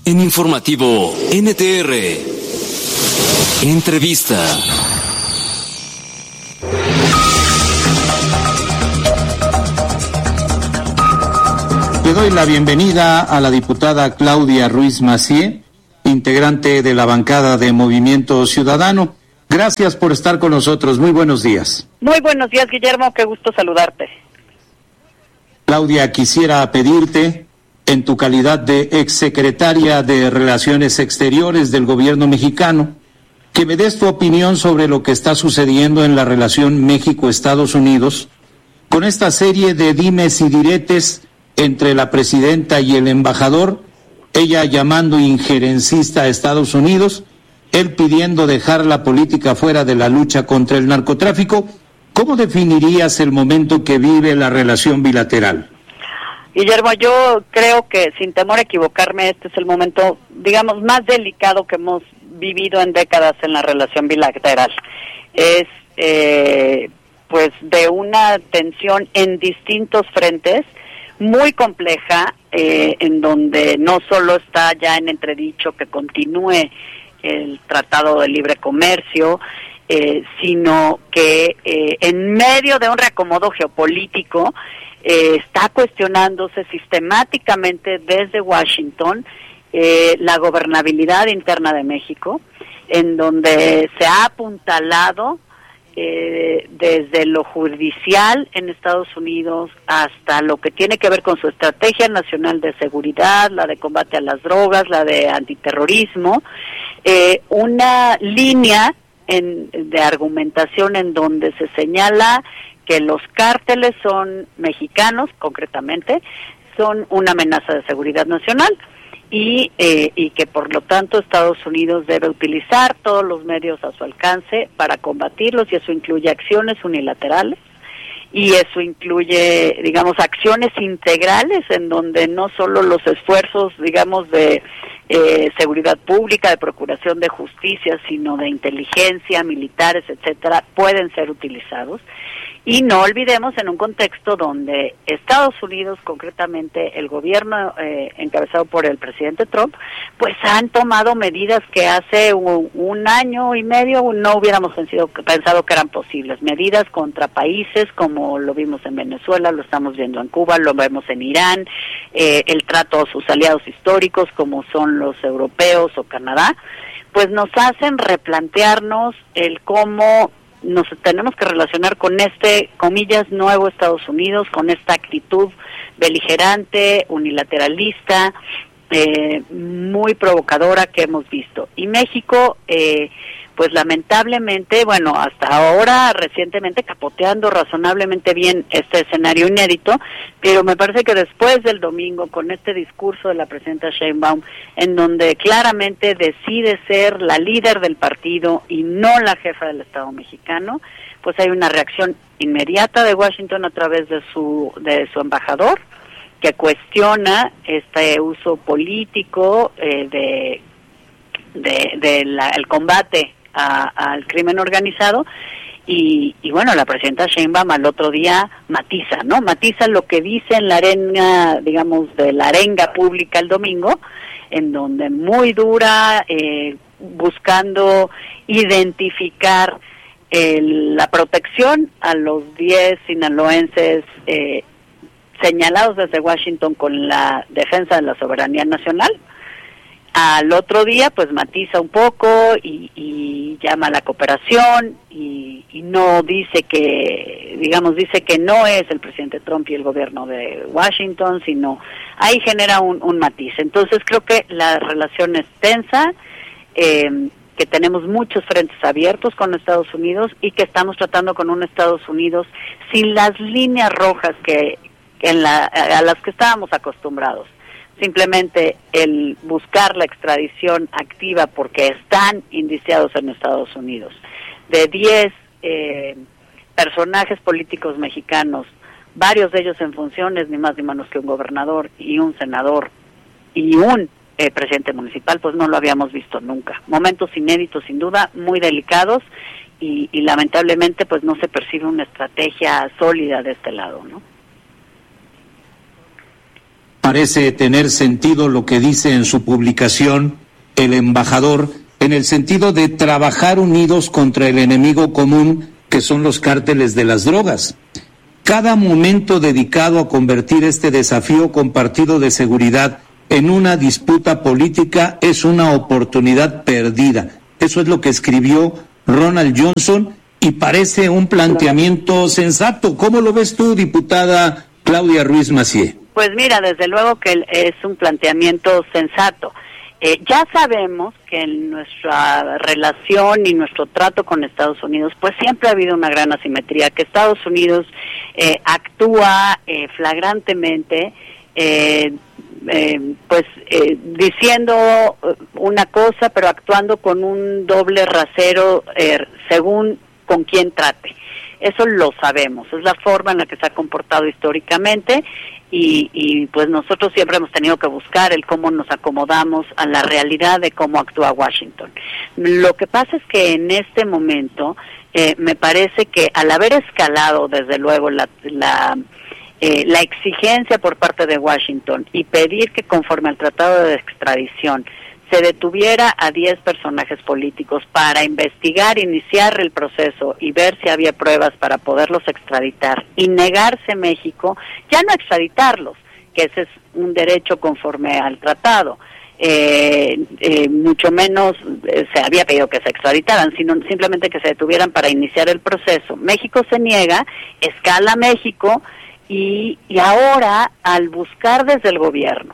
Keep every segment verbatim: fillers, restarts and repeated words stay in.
En Informativo N T R. Entrevista. Le doy la bienvenida a la diputada Claudia Ruiz Massieu, integrante de la bancada de Movimiento Ciudadano. Gracias por estar con nosotros. Muy buenos días. Muy buenos días, Guillermo. Qué gusto saludarte. Claudia, quisiera pedirte, en tu calidad de exsecretaria de Relaciones Exteriores del gobierno mexicano, que me des tu opinión sobre lo que está sucediendo en la relación México-Estados Unidos, con esta serie de dimes y diretes entre la presidenta y el embajador, ella llamando injerencista a Estados Unidos, él pidiendo dejar la política fuera de la lucha contra el narcotráfico. ¿Cómo definirías el momento que vive la relación bilateral? Guillermo, yo creo que, sin temor a equivocarme, este es el momento, digamos, más delicado que hemos vivido en décadas en la relación bilateral. Es, eh, pues, de una tensión en distintos frentes, muy compleja, eh, en donde no solo está ya en entredicho que continúe el Tratado de Libre Comercio, eh, sino que eh, en medio de un reacomodo geopolítico eh, está cuestionándose sistemáticamente desde Washington eh, la gobernabilidad interna de México, en donde se ha apuntalado Eh, desde lo judicial en Estados Unidos hasta lo que tiene que ver con su estrategia nacional de seguridad, la de combate a las drogas, la de antiterrorismo, eh, una línea en, de argumentación en donde se señala que los cárteles son mexicanos, concretamente, son una amenaza de seguridad nacional. Y, eh, y que por lo tanto Estados Unidos debe utilizar todos los medios a su alcance para combatirlos, y eso incluye acciones unilaterales, y eso incluye, digamos, acciones integrales en donde no solo los esfuerzos, digamos, de eh, seguridad pública, de procuración de justicia, sino de inteligencia, militares, etcétera, pueden ser utilizados. Y no olvidemos, en un contexto donde Estados Unidos, concretamente el gobierno eh, encabezado por el presidente Trump, pues han tomado medidas que hace un, un año y medio no hubiéramos pensado, pensado que eran posibles. Medidas contra países como lo vimos en Venezuela, lo estamos viendo en Cuba, lo vemos en Irán, eh, el trato a sus aliados históricos como son los europeos o Canadá, pues nos hacen replantearnos el cómo nos tenemos que relacionar con este, comillas, nuevo Estados Unidos, con esta actitud beligerante, unilateralista, eh, muy provocadora que hemos visto. Y México, eh, pues lamentablemente, bueno, hasta ahora, recientemente, capoteando razonablemente bien este escenario inédito, pero me parece que después del domingo, con este discurso de la presidenta Sheinbaum, en donde claramente decide ser la líder del partido y no la jefa del Estado mexicano, pues hay una reacción inmediata de Washington a través de su, de su embajador, que cuestiona este uso político eh, de, de, de la, el combate A, al crimen organizado, y, y bueno, la presidenta Sheinbaum al otro día matiza, ¿no? Matiza lo que dice en la arenga, digamos, de la arenga pública el domingo, en donde muy dura, eh, buscando identificar el, la protección a los diez sinaloenses eh, señalados desde Washington con la defensa de la soberanía nacional. Al otro día, pues matiza un poco y, y llama a la cooperación y, y no dice que, digamos, dice que no es el presidente Trump y el gobierno de Washington, sino ahí genera un, un matiz. Entonces creo que la relación es tensa, eh, que tenemos muchos frentes abiertos con Estados Unidos y que estamos tratando con un Estados Unidos sin las líneas rojas que, que en la, a las que estábamos acostumbrados. Simplemente el buscar la extradición activa porque están indiciados en Estados Unidos. De diez eh, personajes políticos mexicanos, varios de ellos en funciones, ni más ni menos que un gobernador y un senador y un eh, presidente municipal, pues no lo habíamos visto nunca. Momentos inéditos, sin duda, muy delicados y, y lamentablemente pues no se percibe una estrategia sólida de este lado, ¿no? parece tener sentido lo que dice en su publicación el embajador, en el sentido de trabajar unidos contra el enemigo común que son los cárteles de las drogas. Cada momento dedicado a convertir este desafío compartido de seguridad en una disputa política es una oportunidad perdida. Eso es lo que escribió Ronald Johnson y parece un planteamiento sensato. ¿Cómo lo ves tú, diputada Claudia Ruiz Massieu? Pues mira, desde luego que es un planteamiento sensato. Eh, ya sabemos que en nuestra relación y nuestro trato con Estados Unidos, pues siempre ha habido una gran asimetría, que Estados Unidos eh, actúa eh, flagrantemente, eh, eh, pues eh, diciendo una cosa, pero actuando con un doble rasero eh, según con quién trate. Eso lo sabemos, es la forma en la que se ha comportado históricamente. Y, y pues nosotros siempre hemos tenido que buscar el cómo nos acomodamos a la realidad de cómo actúa Washington. Lo que pasa es que en este momento eh, me parece que al haber escalado desde luego la, la, eh, la exigencia por parte de Washington y pedir que conforme al tratado de extradición se detuviera a diez personajes políticos para investigar, iniciar el proceso y ver si había pruebas para poderlos extraditar y negarse México, ya no extraditarlos, que ese es un derecho conforme al tratado, eh, eh, mucho menos eh, se había pedido que se extraditaran, sino simplemente que se detuvieran para iniciar el proceso. México se niega, escala México y, y ahora al buscar desde el gobierno,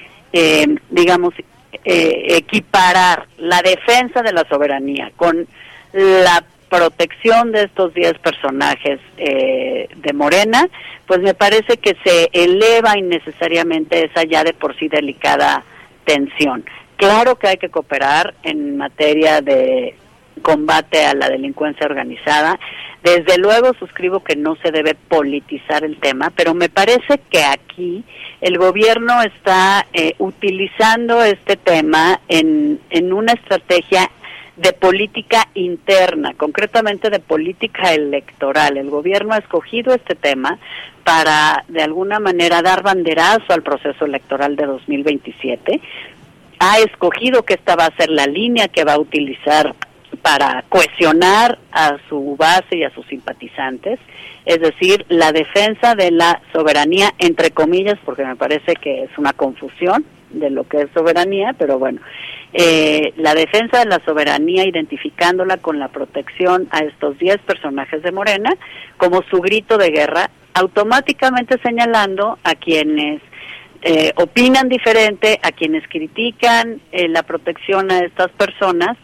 eh, digamos, Eh, equiparar la defensa de la soberanía con la protección de estos diez personajes eh, de Morena, pues me parece que se eleva innecesariamente esa ya de por sí delicada tensión. Claro que hay que cooperar en materia de combate a la delincuencia organizada. Desde luego suscribo que no se debe politizar el tema, pero me parece que aquí el gobierno está eh, utilizando este tema en, en una estrategia de política interna, concretamente de política electoral. El gobierno ha escogido este tema para, de alguna manera, dar banderazo al proceso electoral de dos mil veintisiete. Ha escogido que esta va a ser la línea que va a utilizar para cohesionar a su base y a sus simpatizantes, es decir, la defensa de la soberanía, entre comillas, porque me parece que es una confusión de lo que es soberanía, pero bueno, eh, la defensa de la soberanía identificándola con la protección a estos diez personajes de Morena como su grito de guerra, automáticamente señalando a quienes eh, opinan diferente, a quienes critican eh, la protección a estas personas,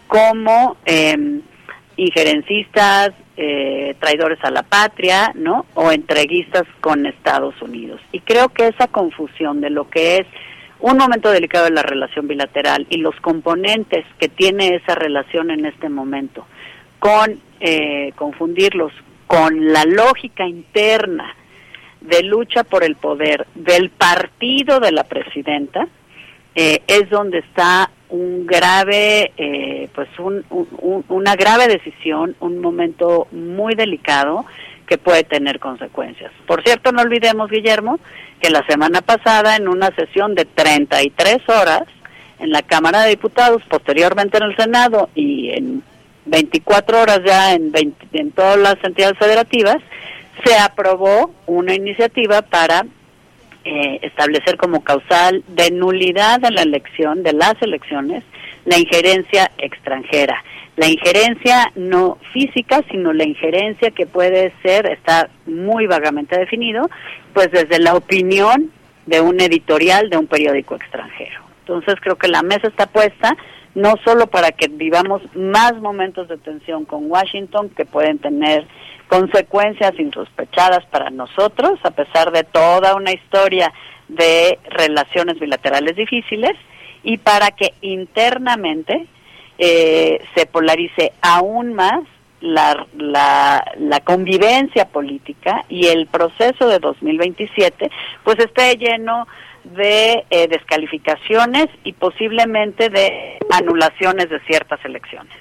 como eh, injerencistas, eh, traidores a la patria, ¿no? O entreguistas con Estados Unidos. Y creo que esa confusión de lo que es un momento delicado de la relación bilateral y los componentes que tiene esa relación en este momento, con eh, confundirlos con la lógica interna de lucha por el poder del partido de la presidenta, eh, es donde está un grave, eh, pues un, un, una grave decisión, un momento muy delicado que puede tener consecuencias. Por cierto, no olvidemos, Guillermo, que la semana pasada en una sesión de treinta y tres horas en la Cámara de Diputados, posteriormente en el Senado y en veinticuatro horas ya en, veinte, en todas las entidades federativas, se aprobó una iniciativa para Eh, establecer como causal de nulidad de la elección, de las elecciones, la injerencia extranjera. La injerencia no física, sino la injerencia que puede ser, está muy vagamente definido, pues desde la opinión de un editorial de un periódico extranjero. Entonces creo que la mesa está puesta no solo para que vivamos más momentos de tensión con Washington que pueden tener consecuencias insospechadas para nosotros, a pesar de toda una historia de relaciones bilaterales difíciles, y para que internamente eh, se polarice aún más la, la, la convivencia política y el proceso de dos mil veintisiete, pues esté lleno de eh, descalificaciones y posiblemente de anulaciones de ciertas elecciones.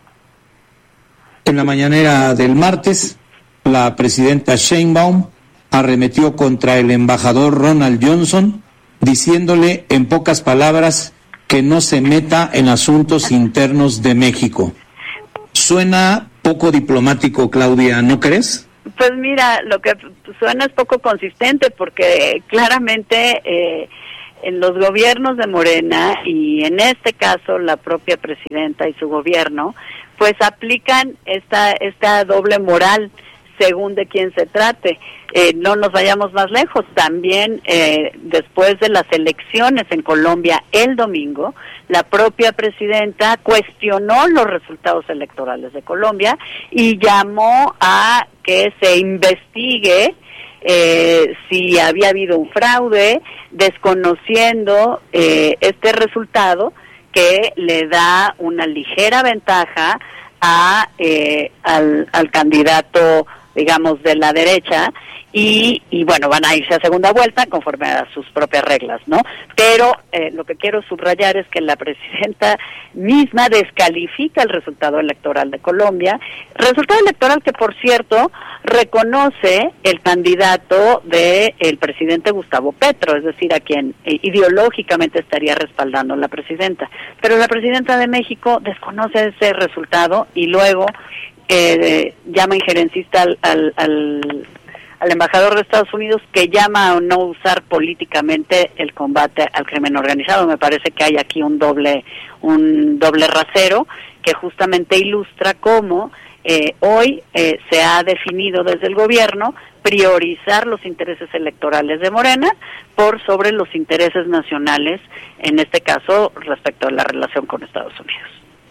En la mañanera del martes, la presidenta Sheinbaum arremetió contra el embajador Ronald Johnson, diciéndole en pocas palabras que no se meta en asuntos internos de México. Suena poco diplomático, Claudia, ¿no crees? Pues mira, lo que suena es poco consistente porque claramente eh, en los gobiernos de Morena y en este caso la propia presidenta y su gobierno, pues aplican esta esta doble moral según de quién se trate. Eh, no nos vayamos más lejos, también eh, después de las elecciones en Colombia el domingo, la propia presidenta cuestionó los resultados electorales de Colombia y llamó a que se investigue eh, si había habido un fraude, desconociendo eh, este resultado que le da una ligera ventaja a eh, al, al candidato, digamos, de la derecha, y, y bueno, van a irse a segunda vuelta conforme a sus propias reglas, ¿no? Pero eh, lo que quiero subrayar es que la presidenta misma descalifica el resultado electoral de Colombia, resultado electoral que, por cierto, reconoce el candidato de el presidente Gustavo Petro, es decir, a quien eh, ideológicamente estaría respaldando la presidenta. Pero la presidenta de México desconoce ese resultado y luego eh, llama injerencista al, al, al al embajador de Estados Unidos, que llama a no usar políticamente el combate al crimen organizado. Me parece que hay aquí un doble un doble rasero que justamente ilustra cómo eh, hoy eh, se ha definido desde el gobierno priorizar los intereses electorales de Morena por sobre los intereses nacionales, en este caso respecto a la relación con Estados Unidos.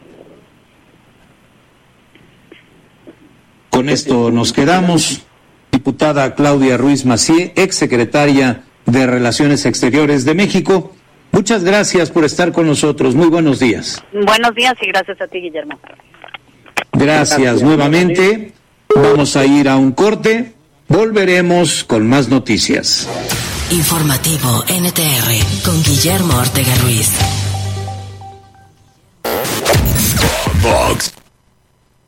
Con esto nos quedamos. Diputada Claudia Ruiz Massieu, exsecretaria de Relaciones Exteriores de México, muchas gracias por estar con nosotros. Muy buenos días. Buenos días y gracias a ti, Guillermo. Gracias, gracias nuevamente. Vamos a ir a un corte. Volveremos con más noticias. Informativo N T R con Guillermo Ortega Ruiz. Vox